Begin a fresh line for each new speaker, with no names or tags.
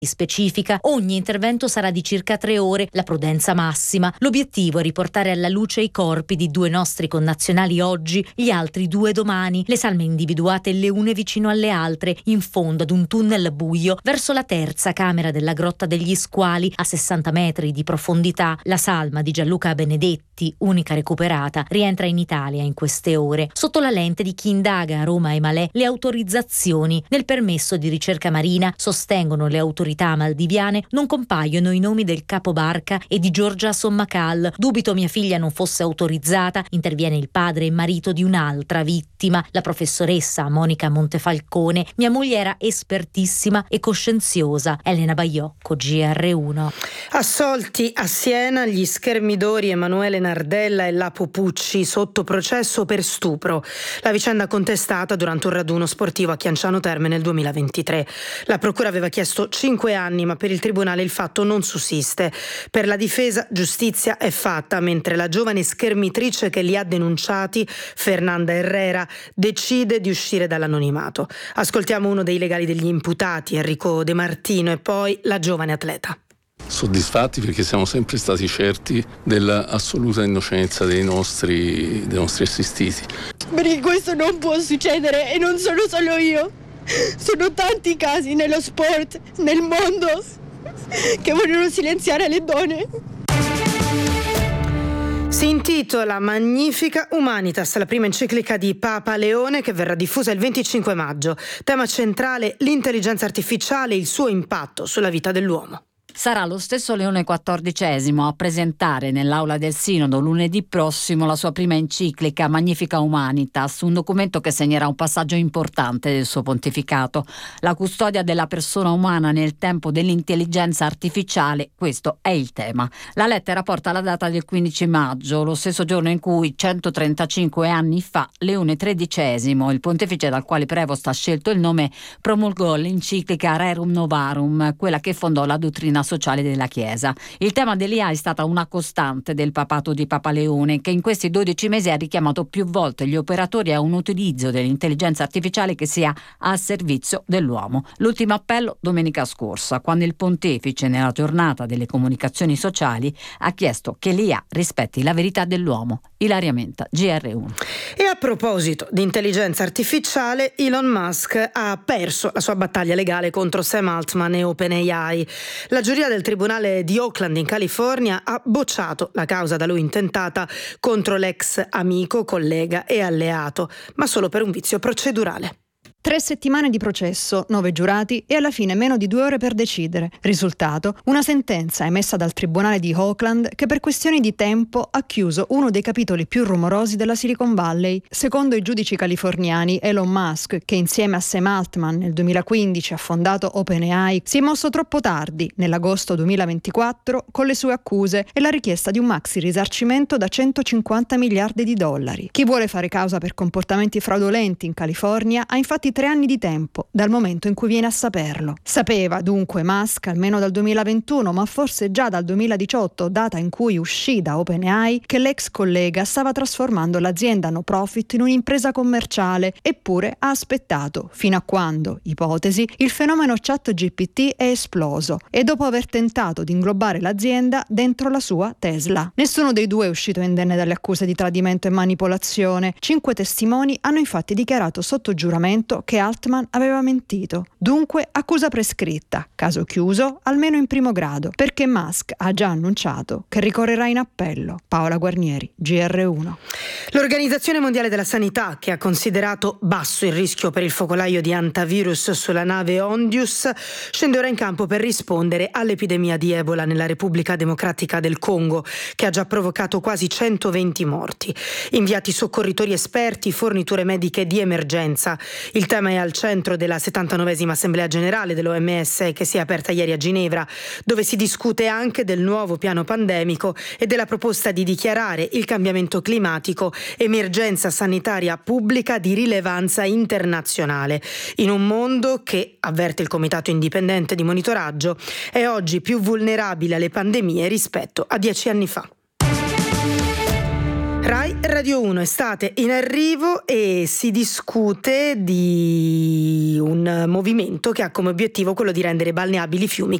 specifica. Ogni intervento sarà di circa 3 ore, la prudenza massima. L'obiettivo è riportare alla luce i corpi di 2 nostri connazionali oggi, gli altri 2 domani. Le salme individuate le une vicino alle altre, in fondo ad un tunnel buio, verso la terza camera della Grotta degli Squali, a 60 metri di profondità. La salma di Gianluca Benedetti, unica recuperata, rientra in Italia in queste ore. Sotto la lente di chi indaga a Roma e Malé le autorizzazioni. Nel permesso di ricerca marina, sostengono le autorità maldiviane, non compaiono i nomi del capobarca e di Giorgia Sommacal. Dubito mia figlia non fosse autorizzata, interviene il padre e marito di un'altra vittima, la professoressa Monica Montefalcone. Mia moglie era espertissima e coscienziosa. Elena Baiocco, GR1.
Assolti a Siena gli schermidori Emanuele Nardella e Lapo Pucci, sotto processo per stupro. La vicenda contestata durante un raduno sportivo a Chianciano Terme nel 2023. La procura aveva chiesto 5 anni, ma per il tribunale il fatto non sussiste. Per la difesa giustizia è fatta, mentre la giovane schermitrice che li ha denunciati, Fernanda Herrera, decide di uscire dall'anonimato. Ascoltiamo uno dei legali degli imputati, Enrico De Martino, e poi la giovane atleta.
Soddisfatti perché siamo sempre stati certi dell'assoluta innocenza dei nostri assistiti.
Perché questo non può succedere e non sono solo io. Sono tanti casi nello sport, nel mondo, che vogliono silenziare le donne.
Si intitola Magnifica Humanitas, la prima enciclica di Papa Leone che verrà diffusa il 25 maggio. Tema centrale: l'intelligenza artificiale e il suo impatto sulla vita dell'uomo.
Sarà lo stesso Leone XIV a presentare nell'aula del Sinodo lunedì prossimo la sua prima enciclica Magnifica Humanitas, un documento che segnerà un passaggio importante del suo pontificato, la custodia della persona umana nel tempo dell'intelligenza artificiale. Questo è il tema. La lettera porta la data del 15 maggio, lo stesso giorno in cui 135 anni fa Leone XIII, il pontefice dal quale Prevost ha scelto il nome, promulgò l'enciclica Rerum Novarum, quella che fondò la dottrina sociale della Chiesa. Il tema dell'IA è stata una costante del papato di Papa Leone, che in questi 12 mesi ha richiamato più volte gli operatori a un utilizzo dell'intelligenza artificiale che sia al servizio dell'uomo. L'ultimo appello domenica scorsa, quando il pontefice, nella giornata delle comunicazioni sociali, ha chiesto che l'IA rispetti la verità dell'uomo. Ilaria Menta, GR1.
E a proposito di intelligenza artificiale, Elon Musk ha perso la sua battaglia legale contro Sam Altman e OpenAI. La giuria del tribunale di Oakland in California ha bocciato la causa da lui intentata contro l'ex amico, collega e alleato, ma solo per un vizio procedurale.
3 settimane di processo, 9 giurati e alla fine meno di 2 ore per decidere. Risultato: una sentenza emessa dal tribunale di Oakland che per questioni di tempo ha chiuso uno dei capitoli più rumorosi della Silicon Valley. Secondo i giudici californiani, Elon Musk, che insieme a Sam Altman nel 2015 ha fondato OpenAI, si è mosso troppo tardi, nell'agosto 2024, con le sue accuse e la richiesta di un maxi risarcimento da $150 miliardi. Chi vuole fare causa per comportamenti fraudolenti in California ha infatti 3 anni di tempo dal momento in cui viene a saperlo. Sapeva dunque Musk almeno dal 2021, ma forse già dal 2018, data in cui uscì da OpenAI, che l'ex collega stava trasformando l'azienda no profit in un'impresa commerciale, eppure ha aspettato fino a quando, ipotesi, il fenomeno ChatGPT è esploso e dopo aver tentato di inglobare l'azienda dentro la sua Tesla. Nessuno dei due è uscito indenne dalle accuse di tradimento e manipolazione. 5 testimoni hanno infatti dichiarato sotto giuramento che Altman aveva mentito. Dunque accusa prescritta, caso chiuso almeno in primo grado, perché Musk ha già annunciato che ricorrerà in appello. Paola Guarnieri, GR1.
L'Organizzazione Mondiale della Sanità, che ha considerato basso il rischio per il focolaio di antivirus sulla nave Ondius, scende ora in campo per rispondere all'epidemia di Ebola nella Repubblica Democratica del Congo, che ha già provocato quasi 120 morti. Inviati soccorritori esperti, forniture mediche di emergenza. Il tema è al centro della 79esima Assemblea Generale dell'OMS che si è aperta ieri a Ginevra, dove si discute anche del nuovo piano pandemico e della proposta di dichiarare il cambiamento climatico emergenza sanitaria pubblica di rilevanza internazionale, in un mondo che, avverte il Comitato Indipendente di Monitoraggio, è oggi più vulnerabile alle pandemie rispetto a 10 anni fa. Rai Radio 1, estate in arrivo e si discute di un movimento che ha come obiettivo quello di rendere balneabili fiumi